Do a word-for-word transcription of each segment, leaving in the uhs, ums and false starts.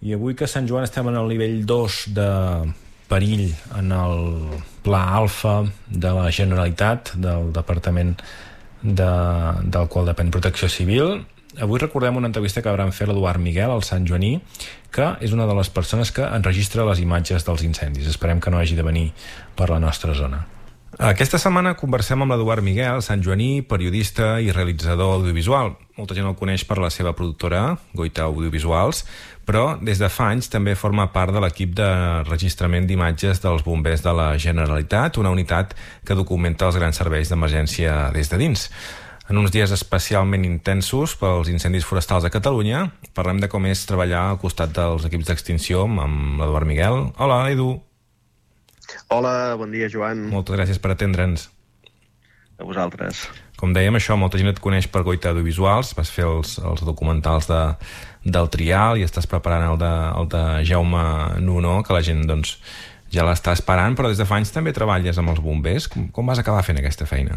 I avui que a Sant Joan estem en el nivell dos de perill en el pla alfa de la Generalitat, del Departament de, del qual depèn Protecció Civil. Avui recordem una entrevista que vam fer a l'Eduard Miguel, al Sant Joaní, que és una de les persones que enregistra les imatges dels incendis. Esperem que no hagi de venir per la nostra zona. Aquesta setmana conversem amb l'Eduard Miguel, Sant Joaní, periodista i realitzador audiovisual. Molta gent el coneix per la seva productora, Goita Audiovisuals, però des de fa anys també forma part de l'equip de registrament d'imatges dels bombers de la Generalitat, una unitat que documenta els grans serveis d'emergència des de dins. En uns dies especialment intensos pels incendis forestals a Catalunya, parlem de com és treballar al costat dels equips d'extinció amb l'Eduard Miguel. Hola, Edu. Hola, bon dia, Joan. Moltes gràcies per atendre'ns. A vosaltres. Com dèiem, això, molta gent et coneix per Goita Audiovisuals, vas fer els, els documentals de, del Trial i estàs preparant el de, el de Jaume Nuno, que la gent doncs, ja l'està esperant, però des de fa anys també treballes amb els bombers. Com, com vas acabar fent aquesta feina?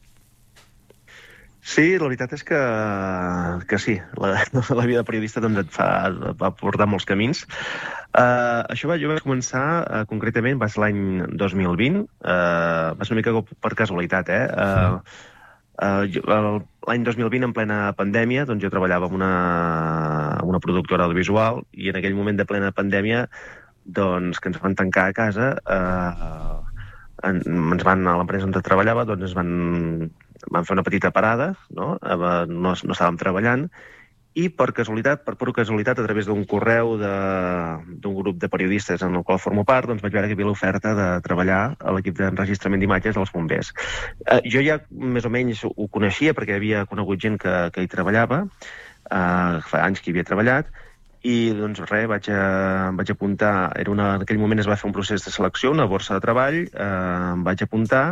Sí, la veritat és que, que sí, la, la vida de periodista doncs, et fa, va portar molts camins. Uh, això va, jo vaig començar, uh, concretament, va ser l'any dos mil vint, uh, va ser una mica per casualitat, eh? Uh, uh, l'any dos mil vint, en plena pandèmia, doncs jo treballava en una, una productora audiovisual i en aquell moment de plena pandèmia, doncs, que ens van tancar a casa, uh, en, ens van, a l'empresa on treballava, doncs ens van... vam fer una petita parada, no? no, no estàvem treballant, i per casualitat, per pura casualitat, a través d'un correu d'un grup de periodistes en el qual formo part, doncs vaig veure que hi havia l'oferta de treballar a l'equip d'enregistrament d'imatges dels bombers. Eh, jo ja més o menys ho coneixia perquè havia conegut gent que, que hi treballava, eh, fa anys que hi havia treballat, i doncs res, vaig, a, vaig apuntar, era una, en aquell moment es va fer un procés de selecció, una borsa de treball, eh, em vaig apuntar,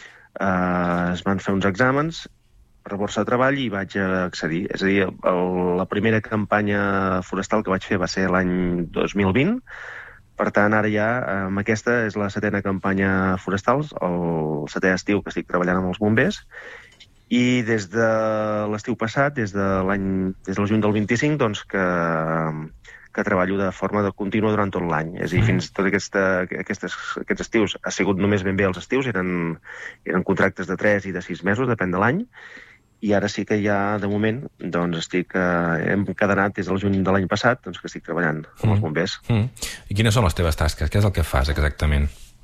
Uh, es van fer uns exàmens per la borsa de treball i vaig accedir. És a dir, el, la primera campanya forestal que vaig fer va ser l'any dos mil vint. Per tant, ara ja, amb aquesta és la setena campanya forestal, el setè estiu que estic treballant amb els bombers. I des de l'estiu passat, des de l'any, des del juny del vint-i-cinc, doncs que... que treballo de forma de contínua durant tot l'any. És a dir, fins tot aquesta, aquestes, aquests estius ha sigut només ben bé els estius, eren, eren contractes de tres i de sis mesos, depèn de l'any, i ara sí que ja, de moment, doncs estic, eh, hem encadenat des del juny de l'any passat, doncs que estic treballant amb els bombers. Mm. I quines són les teves tasques? Què és el que fas exactament?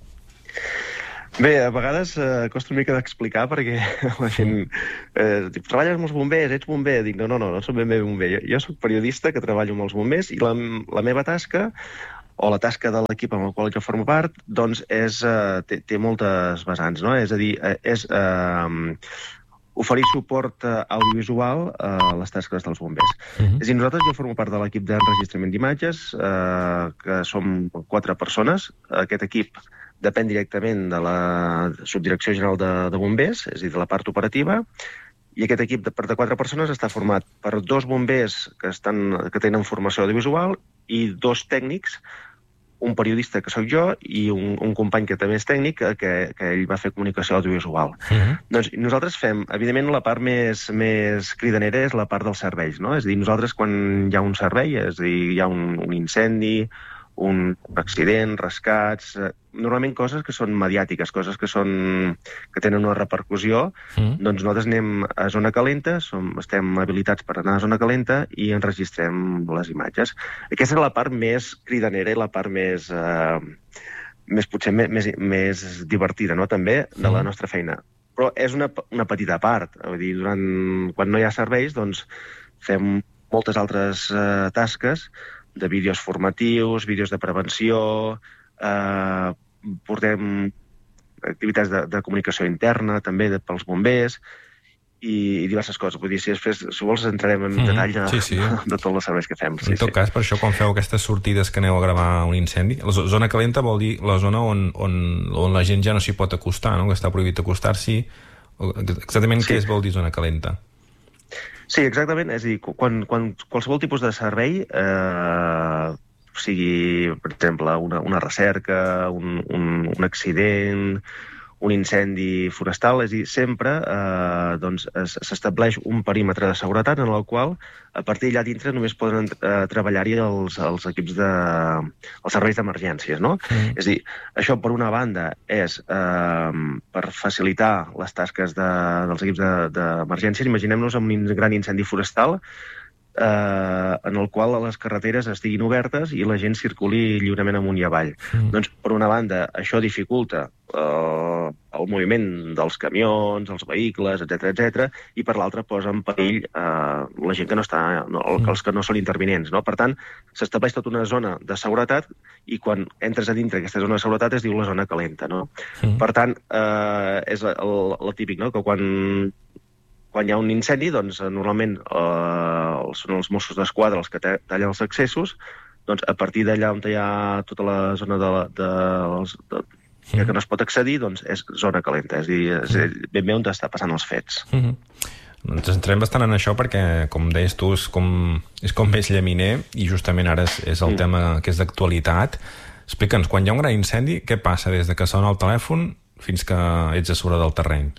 Bé, a vegades eh, costa una mica d'explicar perquè la gent eh, diu, treballes amb els bombers, ets bomber? Dic, no, no, no, no soc ben bé bomber. Jo, jo soc periodista que treballo amb els bombers i la, la meva tasca, o la tasca de l'equip amb el qual jo formo part, doncs és, eh, té, té moltes vessants, no? És a dir, eh, és eh, oferir suport eh, audiovisual a les tasques dels bombers. Uh-huh. És a dir, nosaltres jo formo part de l'equip d'enregistrament d'imatges, eh, que som quatre persones. Aquest equip depèn directament de la Subdirecció General de, de Bombers, és a dir, de la part operativa, i aquest equip de, de quatre persones està format per dos bombers que, estan, que tenen formació audiovisual i dos tècnics, un periodista que sóc jo i un, un company que també és tècnic, que, que ell va fer comunicació audiovisual. Uh-huh. Doncs nosaltres fem, evidentment, la part més, més cridanera és la part dels serveis, no? És a dir, nosaltres quan hi ha un servei, és a dir, hi ha un, un incendi, un accident, rescats, eh, normalment coses que són mediàtiques, coses que són que tenen una repercussió, mm. doncs nosaltres anem a zona calenta, som, estem habilitats per anar a zona calenta i enregistrem les imatges. Aquesta és la part més cridanera i la part més, eh, més potser més, més divertida, no?, també, de la nostra feina. Però és una, una petita part. Vull dir, durant, quan no hi ha serveis, doncs fem moltes altres eh, tasques, de vídeos formatius, vídeos de prevenció, eh, portem activitats de, de comunicació interna, també de, pels bombers, i, i diverses coses. Vull dir, si, després, si vols entrarem en mm, detall de, sí, sí. de, de tots els serveis que fem. Sí, en tot sí. cas, per això, quan feu aquestes sortides que aneu a gravar un incendi, la zona calenta vol dir la zona on, on, on la gent ja no s'hi pot acostar, no?, que està prohibit acostar-s'hi. Exactament sí. Què es vol dir zona calenta? Sí, exactament. És a dir, quan, quan qualsevol tipus de servei, eh, sigui, per exemple, una, una recerca, un, un, un accident, un incendi forestal, és a dir, sempre eh, doncs, s'estableix un perímetre de seguretat en el qual a partir d'allà dintre només poden eh, treballar-hi els, els equips de... els serveis d'emergències, no? Mm. És a dir, això per una banda és eh, per facilitar les tasques de, dels equips d'emergències. Imaginem-nos un gran incendi forestal eh, en el qual les carreteres estiguin obertes i la gent circuli lliurement amunt i avall. Mm. Doncs, per una banda, això dificulta eh, el moviment dels camions, els vehicles, etcètera, etcètera, i per l'altra posa en perill eh, la gent que no està, no, els que no són intervinents, no? Per tant, s'estableix tota una zona de seguretat i quan entres a dintre aquesta zona de seguretat es diu la zona calenta, no? Mm. Per tant, eh, és el, el típic, no? Que quan Quan hi ha un incendi, doncs, normalment eh, són els Mossos d'Esquadra els que tallen els accessos, doncs, a partir d'allà on hi ha tota la zona de, de, de, de, que no es pot accedir, doncs, és zona calenta, és a dir, és ben bé on està passant els fets. Mm-hmm. Ens centrem bastant en això perquè, com deies tu, és com, és com més llaminer i justament ara és, és el mm. tema que és d'actualitat. Explica'ns, quan hi ha un gran incendi, què passa des de que sona el telèfon fins que ets a sobre del terreny?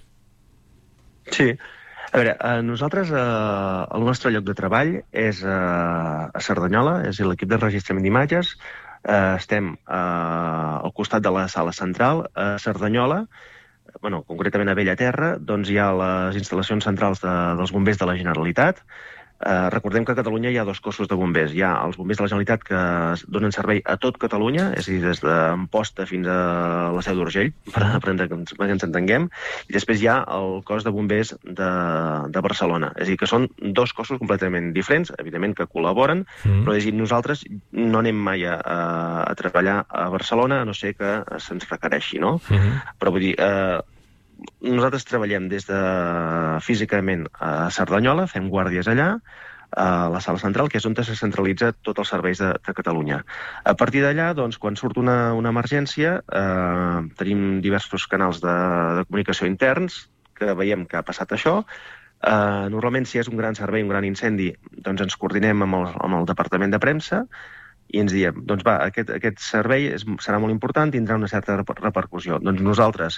Sí. A veure, eh, nosaltres, eh, el nostre lloc de treball és eh, a Cerdanyola, és l'equip de registrament d'imatges. Eh, estem eh, al costat de la sala central, a Cerdanyola, bueno, concretament a Bellaterra, doncs hi ha les instal·lacions centrals de, dels bombers de la Generalitat. Eh, recordem que a Catalunya hi ha dos cossos de bombers. Hi ha els bombers de la Generalitat que donen servei a tot Catalunya, és a dir, des d'Amposta fins a la Seu d'Urgell, per, per que ens entenguem, i després hi ha el cos de bombers de, de Barcelona. És a dir, que són dos cossos completament diferents, evidentment que col·laboren, mm. però és a dir, nosaltres no anem mai a, a, a treballar a Barcelona, a no ser que se'ns requereixi, no? Mm-hmm. Però vull dir... Eh, nosaltres treballem des de físicament a Cerdanyola, fem guàrdies allà, a la sala central, que és on se centralitza tots els serveis de, de Catalunya. A partir d'allà, doncs, quan surt una, una emergència, eh, tenim diversos canals de, de comunicació interns que veiem que ha passat això. Eh, normalment, si és un gran servei, un gran incendi, doncs ens coordinem amb el, amb el departament de premsa i ens diem, doncs va, aquest, aquest servei és, serà molt important, tindrà una certa repercussió. Doncs nosaltres,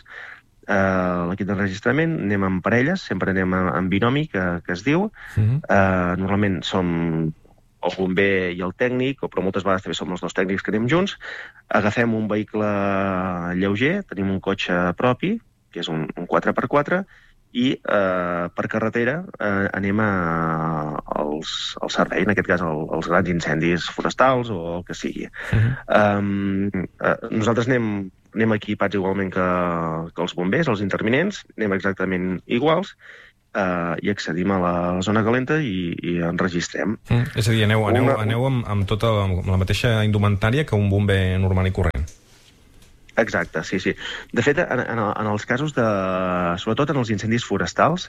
Uh, l'equip d'enregistrament, anem en parelles, sempre anem en, en binomi, que, que es diu. Uh-huh. uh, normalment som el bomber i el tècnic, però moltes vegades també som els dos tècnics que anem junts. Agafem un vehicle lleuger, tenim un cotxe propi, que és un, un quatre per quatre, i uh, per carretera uh, anem a, als, al servei, en aquest cas el, als grans incendis forestals o el que sigui. Uh-huh. um, uh, nosaltres anem anem equipats igualment que, que els bombers, els intervinents, anem exactament iguals eh, i accedim a la zona calenta i, i enregistrem. Mm, és a dir, aneu, aneu, Una... aneu amb, amb tota amb la mateixa indumentària que un bomber normal i corrent. Exacte, sí, sí. De fet, en, en, en els casos de... sobretot en els incendis forestals,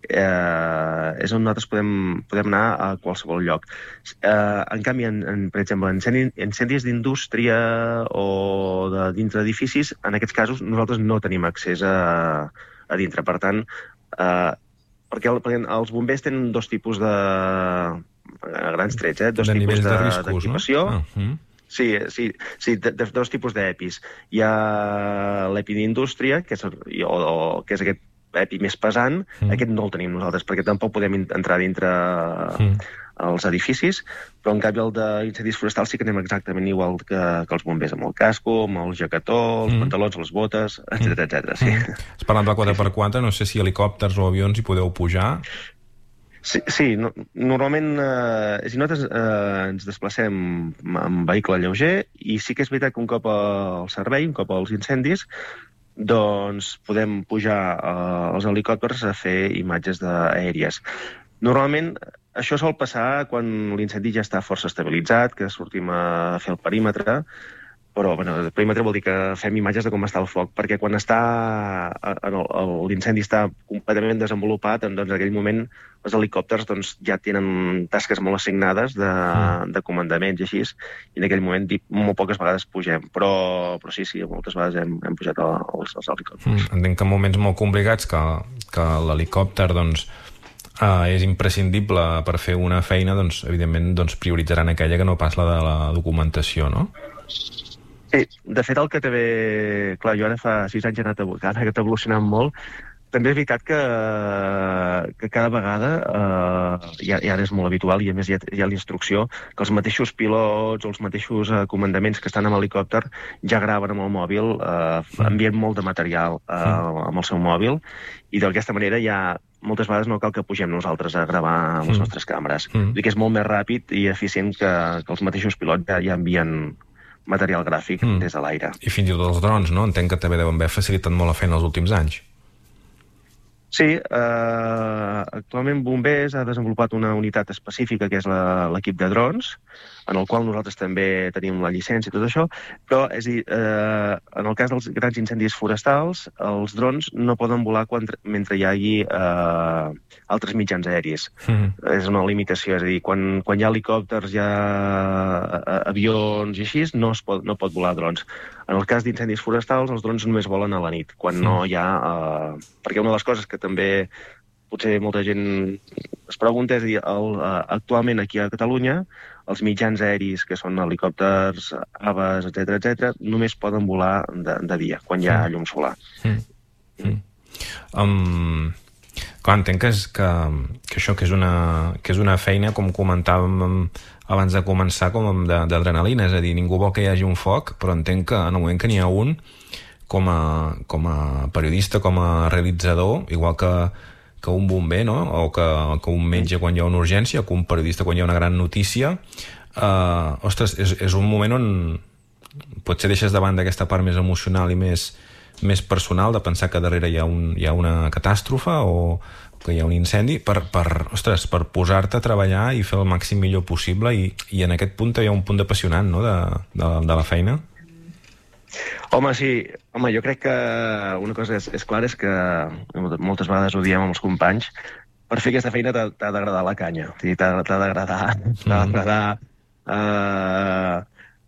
eh, és on nosaltres podem, podem anar a qualsevol lloc. Eh, en canvi, en, en, per exemple, en incendis d'indústria o de dintre edificis, en aquests casos nosaltres no tenim accés a, a dintre. Per tant, eh, perquè, el, perquè els bombers tenen dos tipus de... grans trets, eh? Dos de tipus d'equipació. De, de no? Ah, Sí, sí, sí, de, de dos tipus d'epis. Hi ha l'epi d'indústria, que, és, o, o, que és aquest epi més pesant, mm. aquest no el tenim nosaltres, perquè tampoc podem entrar dintre mm. els edificis, però en canvi el d'incendis forestals sí que anem exactament igual que, que els bombers, amb el casco, amb el jaquetó, els mm. pantalons, les botes, etcètera, etcètera. Sí. Mm. Has parlat del quatre per quatre, no sé si helicòpters o avions hi podeu pujar. Sí, sí no, normalment eh, si nosaltres eh, ens desplacem amb vehicle lleuger i sí que és veritat que un cop al servei, un cop als incendis, doncs podem pujar eh, als helicòpters a fer imatges aèries. Normalment això sol passar quan l'incendi ja està força estabilitzat, que sortim a fer el perímetre, però bueno, el perímetre vol dir que fem imatges de com està el foc, perquè quan està l'incendi està completament desenvolupat, doncs en aquell moment els helicòpters doncs, ja tenen tasques molt assignades de, mm. de comandaments i així, i en aquell moment molt poques vegades pugem, però, però sí, sí, moltes vegades hem, hem pujat als, als helicòpters. Mm. Entenc que en moments molt complicats que, que l'helicòpter doncs, Uh, és imprescindible per fer una feina, doncs, evidentment doncs, prioritzaran aquella que no pas la de la documentació, no? Sí, Sí, de fet el que també... Clar, jo ara fa sis anys he anat a que t'ha evolucionat molt. També és veritat que, que cada vegada, eh, ja, ja és molt habitual, i a més hi ha, hi ha l'instrucció, que els mateixos pilots o els mateixos eh, comandaments que estan amb helicòpter ja graven amb el mòbil, eh, envien molt de material eh, amb el seu mòbil, i d'aquesta manera ja moltes vegades no cal que pugem nosaltres a gravar amb les nostres càmeres. Mm. Vull dir que és molt més ràpid i eficient que, que els mateixos pilots ja, ja envien material gràfic mm. des de l'aire. I fins i tot els drons, no? Entenc que també deuen haver facilitat molt la feina els últims anys. Sí, eh, actualment Bombers ha desenvolupat una unitat específica que és l'equip de drons, en el qual nosaltres també tenim la llicència i tot això, però és a dir, eh, en el cas dels grans incendis forestals, els drons no poden volar quan, mentre hi hagi eh, altres mitjans aèris. Mm-hmm. És una limitació, és a dir, quan, quan hi ha helicòpters, hi ha avions i així, no, es pot, no pot volar drons. En el cas d'incendis forestals, els drons només volen a la nit, quan no hi ha... Eh, perquè una de les coses que també potser molta gent es pregunta és dir, el, actualment aquí a Catalunya els mitjans aeris, que són helicòpters, aves, etcètera, etcètera, només poden volar de, de dia, quan hi ha llum solar. Mm. Mm. Um, clar, entenc que, és, que, que això que és, una, que és una feina, com comentàvem abans de començar, com d'adrenalina, és a dir, ningú vol que hi hagi un foc, però entenc que en el moment que n'hi ha un, com a, com a periodista, com a realitzador, igual que, que un bomber, no? O que, que un metge quan hi ha una urgència, o que un periodista quan hi ha una gran notícia, eh, ostres, és, és un moment on potser deixes de banda aquesta part més emocional i més, més personal de pensar que darrere hi ha, un, hi ha una catàstrofe o que hi ha un incendi, per, per, ostres, per posar-te a treballar i fer el màxim millor possible, i, i en aquest punt hi ha un punt apassionant, no?, de, de, de la feina. Home, sí. Home, jo crec que una cosa és, és clara, és que moltes vegades ho diem amb els companys, per fer aquesta feina t'ha d'agradar la canya. T'ha d'agradar t'ha d'agradar eh,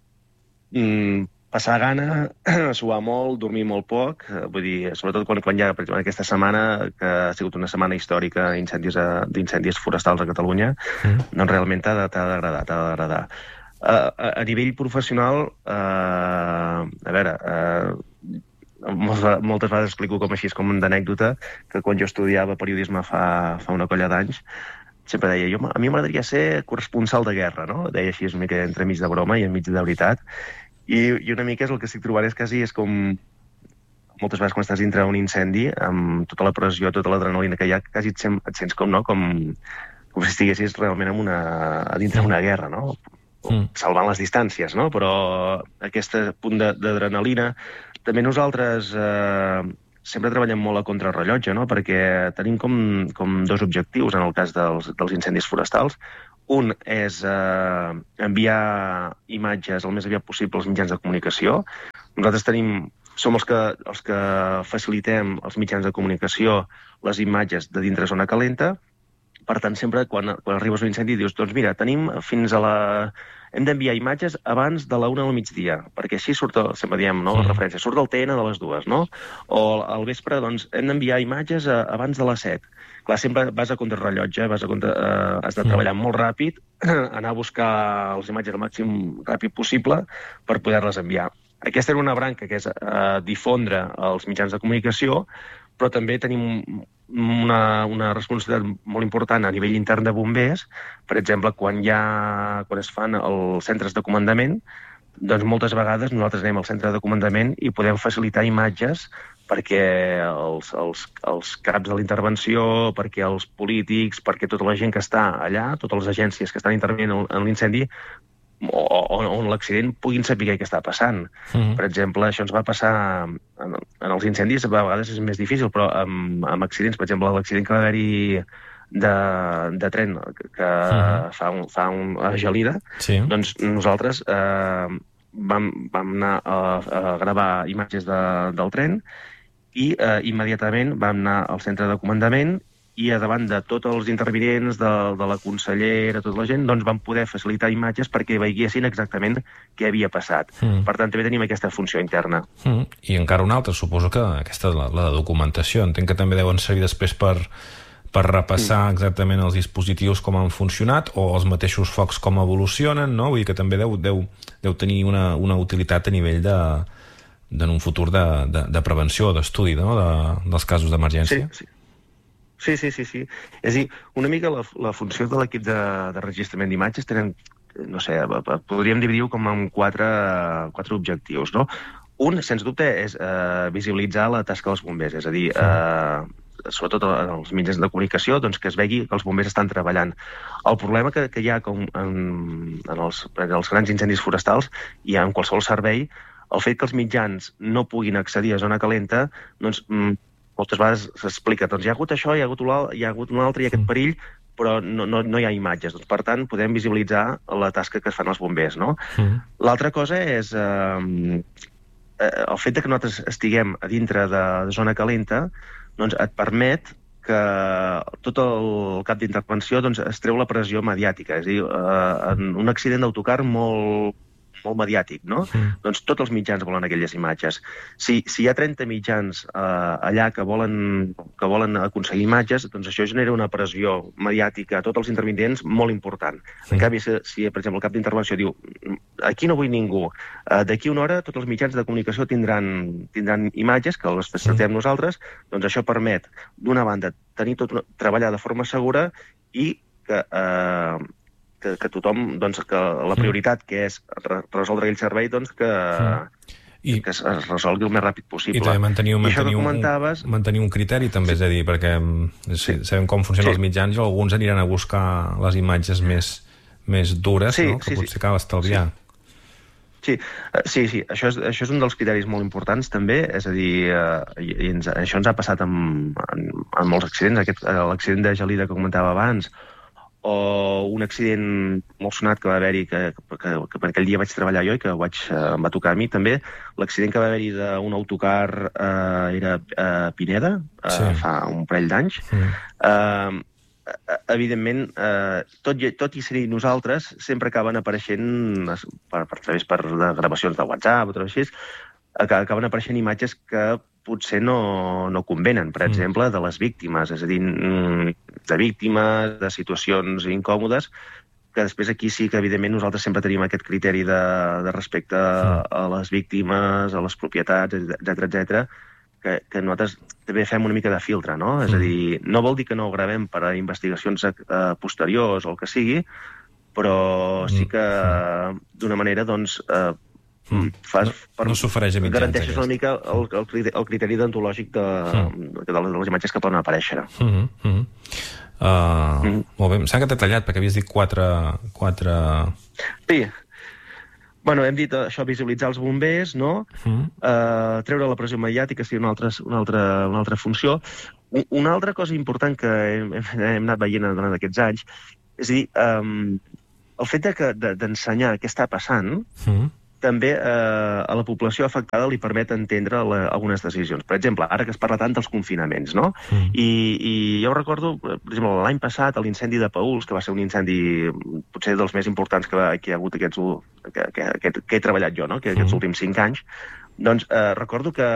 passar gana, suar molt, dormir molt poc. Vull dir, sobretot quan, quan hi ha, per exemple, aquesta setmana, que ha sigut una setmana històrica d'incendis forestals a Catalunya, mm. doncs realment t'ha d'agradar, t'ha d'agradar. Uh, a, a nivell professional, uh, a veure, uh, moltes, moltes vegades explico com així, com d'anècdota, que quan jo estudiava periodisme fa, fa una colla d'anys, sempre deia, jo, a mi m'agradaria ser corresponsal de guerra, no? Deia així una mica entremig de broma i enmig de veritat, i, i una mica és el que estic trobant, és quasi és com moltes vegades quan estàs dintre un incendi, amb tota la pressió, tota l'adrenalina que hi ha, quasi et, sem, et sents com, no? com, com si estiguessis realment en una, dintre una guerra, no? Mm. Salvant les distàncies, no? Però aquest punt d'adrenalina... També nosaltres eh, sempre treballem molt a contrarrellotge, no? Perquè tenim com, com dos objectius en el cas dels, dels incendis forestals. Un és eh, enviar imatges el més aviat possible als mitjans de comunicació. Nosaltres tenim, som els que, els que facilitem als mitjans de comunicació les imatges de dintre zona calenta. Per tant, sempre quan, quan arribes a un incendi dius, doncs mira, tenim fins a la... Hem d'enviar imatges abans de la una del migdia, perquè així surt, sempre diem, no?, la referència, surt el T N de les dues, no? O al vespre, doncs, hem d'enviar imatges a, abans de les set. Clar, sempre vas a contrarrellotge, vas a contra, eh, has de treballar molt ràpid, anar a buscar les imatges el màxim ràpid possible per poder-les enviar. Aquesta era una branca que és eh, difondre els mitjans de comunicació, però també tenim una, una responsabilitat molt important a nivell intern de bombers. Per exemple, quan, hi ha, quan es fan els centres de comandament, doncs moltes vegades nosaltres anem al centre de comandament i podem facilitar imatges perquè els, els, els caps de la intervenció, perquè els polítics, perquè tota la gent que està allà, totes les agències que estan intervenint en l'incendi, o, o, on l'accident puguin saber què està passant. Mm-hmm. Per exemple, això ens va passar en, en els incendis, a vegades és més difícil, però amb, amb accidents, per exemple, l'accident que va haver-hi de, de tren que mm-hmm. fa, un, fa una gelida, sí. Doncs nosaltres eh, vam, vam anar a, a gravar imatges de, del tren i eh, immediatament vam anar al centre de comandament i a davant de tots els intervinents, de, de la consellera, tota la gent, doncs vam poder facilitar imatges perquè veiessin exactament què havia passat. Mm. Per tant, també tenim aquesta funció interna. Mm. I encara una altra, suposo que aquesta, la, la documentació, entenc que també deuen servir després per, per repassar exactament els dispositius com han funcionat o els mateixos focs com evolucionen, no? Vull dir que també deu, deu, deu tenir una, una utilitat a nivell de, de en un futur de, de, de prevenció, d'estudi, no? de, dels casos d'emergència. Sí, sí. Sí, sí, sí, sí. És a dir, una mica la, la funció de l'equip de, de registrament d'imatges tenen, no sé, podríem dividir-ho com en quatre, quatre objectius, no? Un, sens dubte, és eh, visibilitzar la tasca dels bombers, és a dir, eh, sobretot els mitjans de comunicació, doncs que es vegi que els bombers estan treballant. El problema que, que hi ha com en, en, els, en els grans incendis forestals i en qualsevol servei, el fet que els mitjans no puguin accedir a zona calenta, doncs moltes vegades s'explica, doncs hi ha hagut això, hi ha hagut, hi ha hagut un altre, hi ha aquest perill, però no, no, no hi ha imatges. Doncs, per tant, podem visibilitzar la tasca que fan els bombers, no? Mm. L'altra cosa és eh, el fet de que nosaltres estiguem a dintre de, de zona calenta, doncs et permet que tot el cap d'intervenció doncs, es treu la pressió mediàtica. És a dir, eh, en un accident d'autocar molt molt mediàtic, no? Mm. Doncs tots els mitjans volen aquelles imatges. Si, si hi ha trenta mitjans eh, allà que volen, que volen aconseguir imatges, doncs això genera una pressió mediàtica a tots els intervenients molt important. Mm. En canvi, si, si, per exemple, el cap d'intervenció diu aquí no vull ningú, eh, d'aquí una hora tots els mitjans de comunicació tindran, tindran imatges que les facilitem mm. nosaltres, doncs això permet, d'una banda, tenir tot, treballar de forma segura i que... Eh, Que, que tothom, doncs, que la prioritat que és resoldre aquell servei, doncs, que, I, que es, es resolgui el més ràpid possible. I també mantenir, un, mantenir, comentaves... un, mantenir un criteri, també, sí. És a dir, perquè sí. sabem com funcionen sí. els mitjans i alguns aniran a buscar les imatges més, més dures, sí, no? que sí, potser sí. cal estalviar. Sí. Sí, sí, sí. Això, és, això és un dels criteris molt importants, també, és a dir, eh, i ens, això ens ha passat en, en, en molts accidents. L'accident de Gelida que comentava abans, o un accident molt sonat que va haver-hi, que, que, que per aquell dia vaig treballar jo i que vaig, eh, em va tocar a mi també, l'accident que va haver-hi d'un autocar eh, era a Pineda, eh, sí. fa un parell d'anys. Sí. Eh, evidentment, eh, tot, tot i ser nosaltres, sempre acaben apareixent, per, per través per de gravacions de WhatsApp o tot així, acaben apareixent imatges que potser no, no convenen, per exemple, de les víctimes, és a dir, de víctimes, de situacions incòmodes, que després aquí sí que, evidentment, nosaltres sempre tenim aquest criteri de, de respecte a les víctimes, a les propietats, etcètera, etcètera, que, que nosaltres també fem una mica de filtre, no? És a dir, no vol dir que no ho gravem per a investigacions eh, posteriors o el que sigui, però sí que d'una manera, doncs, eh, Mm. Fas, per, no s'ofereix a mitjans. Garanteixes una mica el, el, criteri, el criteri deontològic de, mm. de, de les imatges que poden aparèixer. Mm -hmm, mm -hmm. Uh, mm. Molt bé, em sembla que t'he tallat perquè havies dit quatre... quatre... Sí. Bueno, hem dit això, visibilitzar els bombers, no? Mm. Uh, treure la pressió mediàtica seria una altra, una altra, una altra funció. Una altra cosa important que hem, hem anat veient durant aquests anys, és a dir, um, el fet d'ensenyar de, què està passant, mm. també eh, a la població afectada li permet entendre la, algunes decisions. Per exemple, ara que es parla tant dels confinaments, no? Mm. I, I jo recordo, per exemple, l'any passat, l'incendi de Paüls, que va ser un incendi potser dels més importants que, va, que hi ha hagut aquests, que, que, que, que he treballat jo, no? que aquests mm. últims cinc anys, doncs eh, recordo que,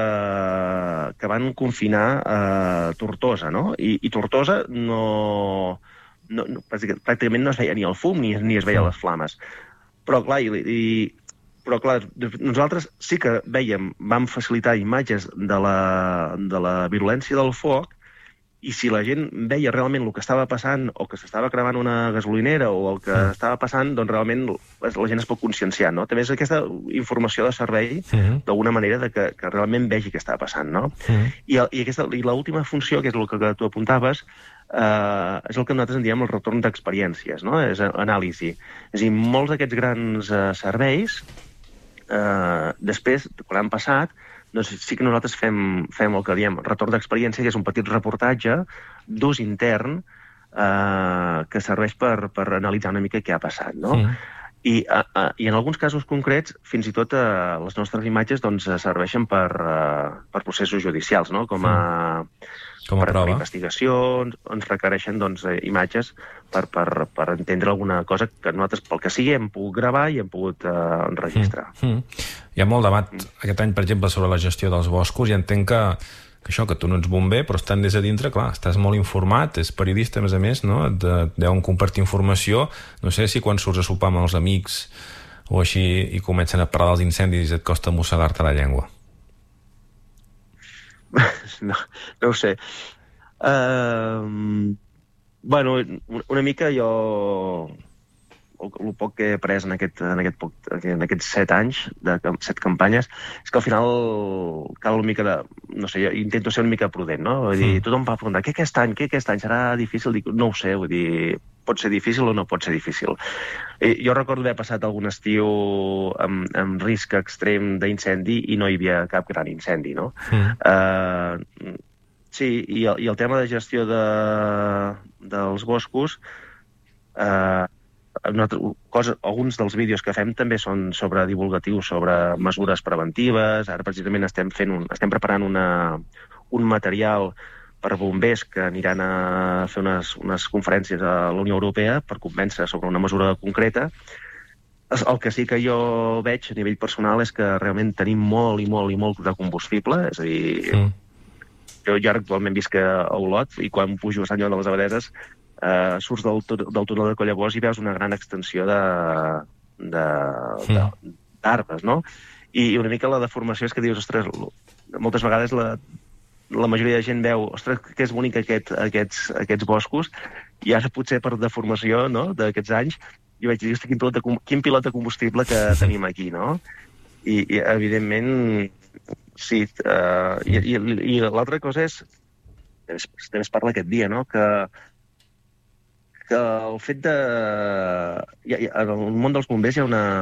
que van confinar eh, Tortosa, no? I, i Tortosa no, no, no... pràcticament no es veia ni el fum ni, ni es veia mm. les flames. Però, clar, i... i Però, clar, nosaltres sí que vèiem, vam facilitar imatges de la, de la virulència del foc i si la gent veia realment el que estava passant o que s'estava cremant una gasolinera o el que mm. estava passant, doncs realment la gent es pot conscienciar, no? També és aquesta informació de servei, mm. d'alguna manera, de que, que realment vegi què està passant, no? Mm. I, i, aquesta, i l'última funció, que és el que, que tu apuntaves, Uh, és el que nosaltres en diem el retorn d'experiències, no? És anàlisi. És a dir, molts d'aquests grans uh, serveis, uh, després, quan han passat, doncs sí que nosaltres fem, fem el que diem retorn d'experiència, que és un petit reportatge d'ús intern uh, que serveix per, per analitzar una mica què ha passat, no? Sí. I, uh, uh, I en alguns casos concrets, fins i tot uh, les nostres imatges doncs, serveixen per, uh, per processos judicials, no? Com a... Sí. Com a per, prova. Per investigacions, ens requereixen doncs, imatges per, per, per entendre alguna cosa que nosaltres, pel que sigui, hem pogut gravar i hem pogut eh, enregistrar. Mm. Mm. Hi ha molt debat mm. aquest any, per exemple, sobre la gestió dels boscos i entenc que, que això, que tu no ets bomber, però estan des de dintre, clar, estàs molt informat, és periodista, a més a més, no? Et deuen compartir informació. No sé si quan surts a sopar amb els amics o així i comencen a parlar dels incendis et costa mossegar-te la llengua. No, no ho sé. Uh, bueno, una mica jo... El, el poc que he après en, aquest, en, aquest poc, en aquests set anys, de set campanyes, és que al final cal una mica de... No sé, jo intento ser una mica prudent, no? Vull dir, tothom va preguntar, què aquest any, què aquest any? Serà difícil? Dic, no ho sé, vull dir, pot ser difícil o no pot ser difícil. I, jo recordo haver passat algun estiu amb, amb risc extrem d'incendi i no hi havia cap gran incendi, no? Mm. Uh, sí, i el, i el tema de gestió de, dels boscos... Uh, Cosa, alguns dels vídeos que fem també són sobre divulgatius, sobre mesures preventives. Ara precisament estem, fent un, estem preparant una, un material per bombers que aniran a fer unes, unes conferències a la Unió Europea per convèncer sobre una mesura concreta. El que sí que jo veig a nivell personal és que realment tenim molt i molt i molt de combustible, és a dir, mm. jo, jo actualment visc a Olot i quan pujo a Sant Joan de les Abadeses Uh, surts del, del túnel de Collabós i veus una gran extensió de d'arbres, no? I, I una mica la deformació és que dius, ostres, moltes vegades la, la majoria de gent veu, ostres, que és bonic aquest, aquests, aquests boscos, i ara potser per deformació, no?, d'aquests anys, jo vaig dir, ostres, quin pilot de, quin pilot de combustible que tenim aquí, no? I, i evidentment, sí, uh, i, i, i l'altra cosa és, també es parla aquest dia, no?, que que el fet de... Ja, ja, en el món dels bombers hi ha una...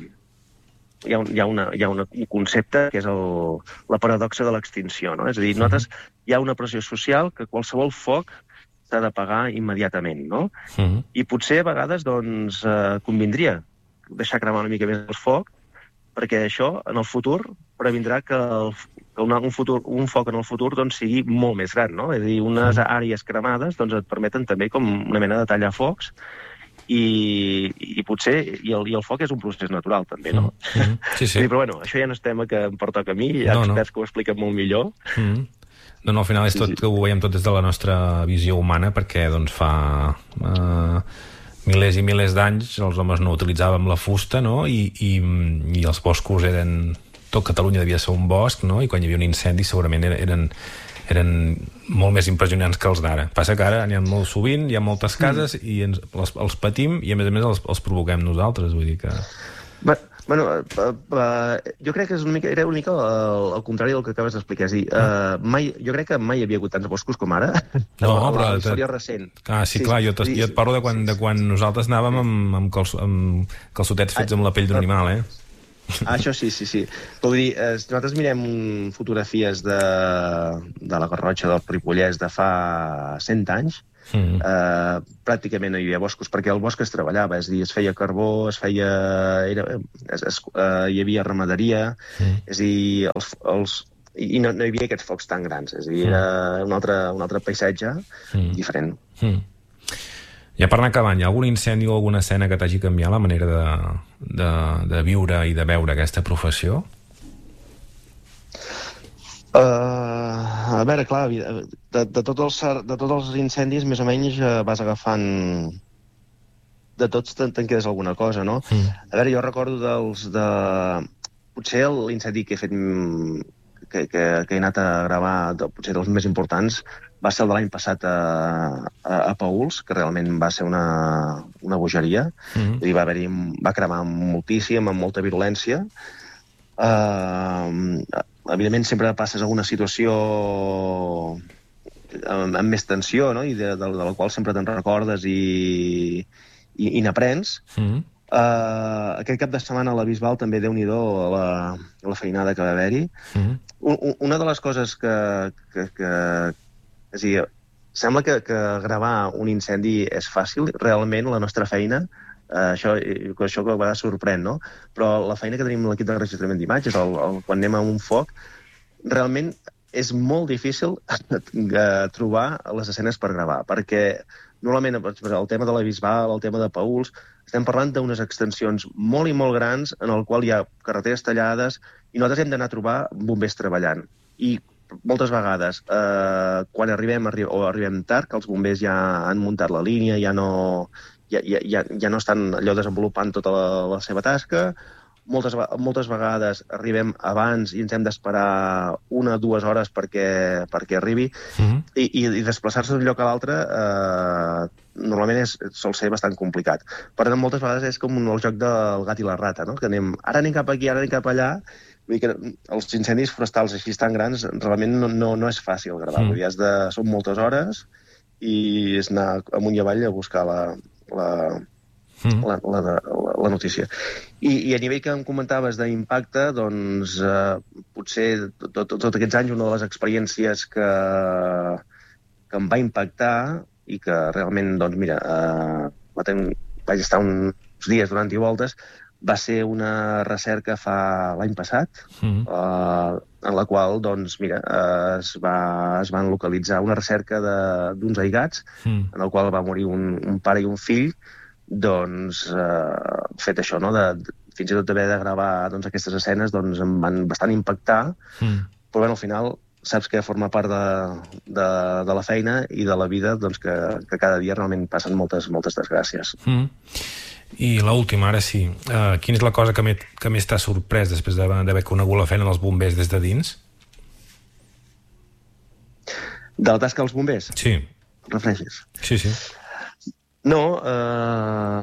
Hi ha un, hi ha una, hi ha una, un concepte que és el, la paradoxa de l'extinció, no? És a dir, uh-huh. nosaltres hi ha una pressió social que qualsevol foc s'ha d'apagar immediatament, no? Uh-huh. I potser a vegades, doncs, eh, convindria deixar cremar una mica més el foc, perquè això, en el futur, previndrà que, el, que una, un, futur, un foc en el futur doncs, sigui molt més gran, no? És a dir, unes àrees cremades doncs, et permeten també com una mena de tallar focs i, i potser i el, i el foc és un procés natural, també, no? Mm-hmm. Sí, sí. Dir, però bueno, això ja no és tema que em pertoca a mi, hi ha no, experts no. que ho expliquen molt millor. Mm-hmm. No, no, al final és tot, sí, sí. que ho veiem tot des de la nostra visió humana, perquè doncs fa... Uh... milers i milers d'anys els homes no utilitzàvem la fusta, no? I, i, i els boscos eren... Tot Catalunya devia ser un bosc, no? I quan hi havia un incendi segurament eren, eren molt més impressionants que els d'ara. Passa que ara n'hi ha molt sovint, hi ha moltes cases mm. i ens, els, els patim i a més a més els, els provoquem nosaltres, vull dir que... But... Bueno, uh, uh, jo crec que és una mica, era una mica el, el contrari del que acabes d'explicar. És a dir, uh, mai, jo crec que mai hi havia hagut tants boscos com ara. No, no però... La història recent. Ah, sí, sí, clar, jo, jo et parlo de quan, de quan nosaltres anàvem amb, amb, cals, amb calçotets fets amb la pell d'un animal, eh? Ah, això sí, sí, sí. Però vull dir, eh, si nosaltres mirem fotografies de, de la Garrotxa del Ripollès de fa cent anys, Mm. Uh, pràcticament no hi havia boscos perquè el bosc es treballava, és a dir, es feia carbó, es feia... Era, es, es, uh, hi havia ramaderia, mm. és a dir, els, els, i no, no hi havia aquests focs tan grans, és a dir, era un altre, un altre paisatge mm. diferent. Mm. Ja per anar acabant, hi ha algun incendi o alguna escena que t'hagi canviat la manera de, de, de viure i de veure aquesta professió? Uh, a veure, clar, de, de, tots els, de tots els incendis més o menys uh, vas agafant... De tots te'n te quedes alguna cosa, no? Mm. A veure, jo recordo dels... De... Potser l'incendi que he fet... Que, que, que he anat a gravar, de, potser dels més importants, va ser el de l'any passat a, a, a Paüls, que realment va ser una, una bogeria. Mm. I va haver-hi... Va cremar moltíssim, amb molta virulència. Uh, evidentment sempre passes alguna situació amb, amb més tensió, no? I de, de, de la qual sempre te'n recordes i, i, i n'aprens. Mm. Uh, aquest cap de setmana a la Bisbal també, Déu-n'hi-do, la, la feinada que va haver-hi. Mm. Un, una de les coses que... que, que és a dir, sembla que, que gravar un incendi és fàcil. Realment la nostra feina... Uh, això, això que a vegades sorprèn, no? Però la feina que tenim a l'equip de registrament d'imatges, el, el, quan anem a un foc, realment és molt difícil trobar les escenes per gravar, perquè normalment el tema de la Bisbal, el tema de Paüls, estem parlant d'unes extensions molt i molt grans en el qual hi ha carreteres tallades i nosaltres hem d'anar a trobar bombers treballant. I moltes vegades, eh, quan arribem arri o arribem tard, que els bombers ja han muntat la línia, ja no, ja, ja, ja, ja no estan allò desenvolupant tota la, la seva tasca. Moltes, moltes vegades arribem abans i ens hem d'esperar una o dues hores perquè, perquè arribi, mm-hmm. i, i, i desplaçar-se d'un lloc a l'altre eh, normalment és, sol ser bastant complicat. Per tant, moltes vegades és com el joc del gat i la rata, no? Que anem, ara anem cap aquí, ara anem cap allà. Vull dir que els incendis forestals així tan grans realment no, no, no és fàcil gravar. Mm. Vull dir, has de, són moltes hores i és anar amunt i avall a buscar la... la Mm. La, la, la, la notícia. I, I a nivell que em comentaves d'impacte, doncs eh, potser tots tot, tot aquests anys una de les experiències que, que em va impactar i que realment, doncs mira, eh, ten, vaig estar uns dies donant-hi voltes, va ser una recerca fa l'any passat, mm. eh, en la qual, doncs, mira, eh, es, va, es van localitzar una recerca d'uns aigats, mm. en el qual va morir un, un pare i un fill, doncs, eh, fet això, no? De, de, fins i tot d'haver de gravar doncs, aquestes escenes, doncs em van bastant impactar, mm. però bé, al final saps que forma part de, de, de la feina i de la vida, doncs, que, que cada dia realment passen moltes, moltes desgràcies. Mm. I l'última, ara sí, uh, quina és la cosa que, me, que més t'ha sorprès després d'haver conegut la feina dels bombers des de dins? De la tasca dels bombers? Sí. Refereixes? Sí, sí. No, eh...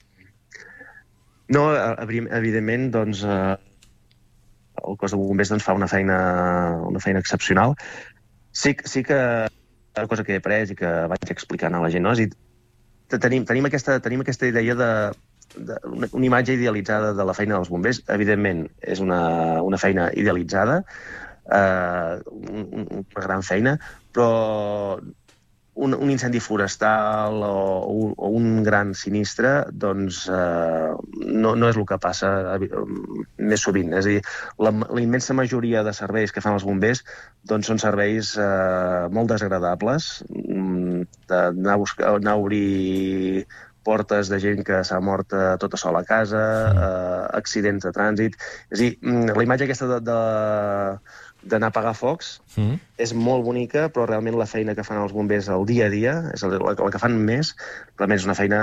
no, evidentment, doncs, eh... el cos de bombers doncs, fa una feina, una feina excepcional. Sí, sí que una cosa que he après i que vaig explicant a la gent, no? És a dir, tenim, tenim, aquesta, tenim aquesta idea de, de una, una imatge idealitzada de la feina dels bombers. Evidentment, és una, una feina idealitzada, eh, un, una gran feina, però un, un incendi forestal o, o un gran sinistre, doncs eh, no, no és el que passa més sovint. És a dir, la, la immensa majoria de serveis que fan els bombers doncs són serveis eh, molt desagradables, d'anar a, buscar, anar a obrir portes de gent que s'ha mort tota sola a casa, eh, accidents de trànsit. És a dir, la imatge aquesta de... de d'anar a apagar focs, mm. és molt bonica, però realment la feina que fan els bombers el dia a dia, és la, la que fan més, realment és una feina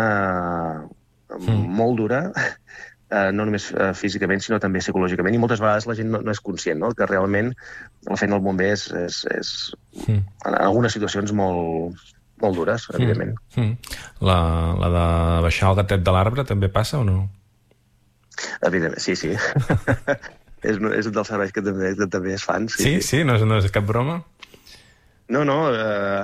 mm. molt dura, eh, no només físicament, sinó també psicològicament, i moltes vegades la gent no, no és conscient, no? Que realment la feina del bomber és, és, és mm. en algunes situacions molt, molt dures, evidentment. Mm. La, la de baixar el gatet de l'arbre també passa o no? Evidentment, sí, sí. És, és un dels serveis que també, que també es fan. Sí, sí, sí? sí? No, és, no és cap broma? No, no. Eh,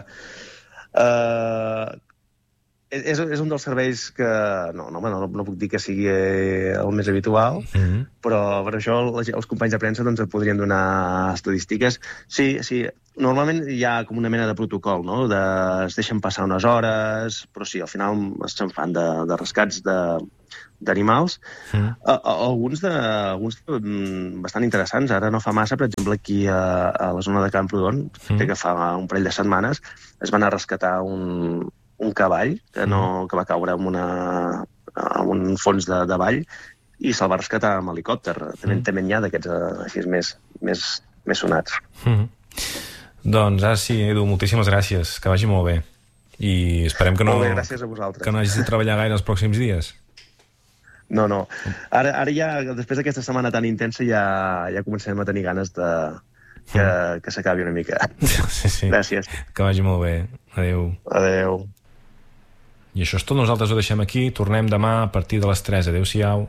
eh, és, és un dels serveis que... No, no, no, no puc dir que sigui el més habitual, mm-hmm. però per això els companys de premsa doncs, podrien donar estadístiques. Sí, sí, normalment hi ha com una mena de protocol, no? De, es deixen passar unes hores, però sí, al final se'n fan de, de rescats de... d'animals, mm. a, a, alguns, de, alguns de, mm, bastant interessants. Ara no fa massa, per exemple, aquí a, a la zona de Camprodon, mm. que fa un parell de setmanes, es van a rescatar un, un cavall que, no, mm. que va caure en, una, en un fons de, de vall i se'l va rescatar amb helicòpter. També, mm. també n'hi ha d'aquests així més, més, més sonats. Mm. Doncs ara sí, Edu, moltíssimes gràcies, que vagi molt bé. I esperem que no, molt bé, gràcies a vosaltres. Que no hagis de treballar gaire els pròxims dies. No, no. Ara, ara ja, després d'aquesta setmana tan intensa, ja, ja comencem a tenir ganes de que, que s'acabi una mica. Sí, sí. Gràcies. Que vagi molt bé. Adéu. Adéu. I això és tot. Nosaltres ho deixem aquí. Tornem demà a partir de les tres. Adéu-siau.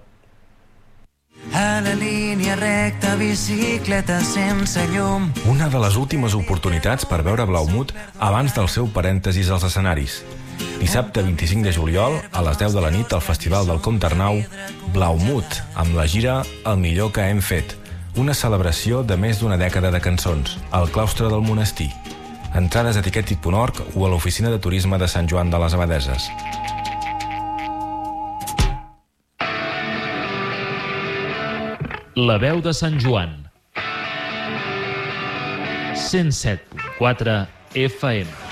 A la línia recta, bicicleta sense llum. Una de les últimes oportunitats per veure Blaumut abans del seu parèntesis als escenaris. Dissabte vint-i-cinc de juliol, a les deu de la nit, al Festival del Comte Arnau, Blaumut, amb la gira El millor que hem fet, una celebració de més d'una dècada de cançons, al claustre del monestir. Entrades a tiquetit punt org o a l'oficina de turisme de Sant Joan de les Abadeses. La veu de Sant Joan. cent set punt quatre F M.